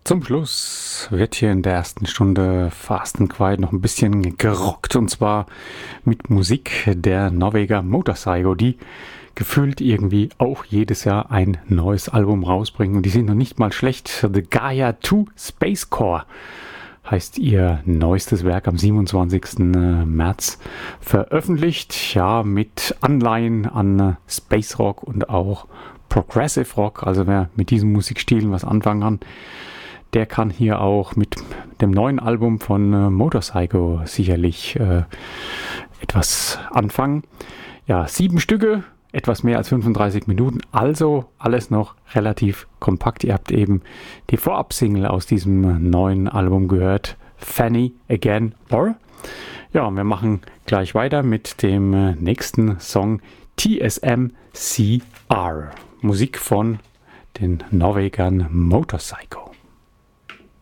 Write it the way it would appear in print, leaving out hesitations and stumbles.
Zum Schluss wird hier in der ersten Stunde Fast and Quiet noch ein bisschen gerockt, und zwar mit Musik der Norweger Motorpsycho, die gefühlt irgendwie auch jedes Jahr ein neues Album rausbringen, und die sind noch nicht mal schlecht. The Gaia 2 Space Core heißt ihr neuestes Werk, am 27. März veröffentlicht, ja, mit Anleihen an Space Rock und auch Progressive Rock. Also wer mit diesen Musikstilen was anfangen kann, der kann hier auch mit dem neuen Album von Motorpsycho sicherlich etwas anfangen. Ja, 7 Stücke, etwas mehr als 35 Minuten, also alles noch relativ kompakt. Ihr habt eben die Vorab-Single aus diesem neuen Album gehört, Fanny Again Or. Ja, wir machen gleich weiter mit dem nächsten Song, TSMCR. Musik von den Norwegern Motorpsycho.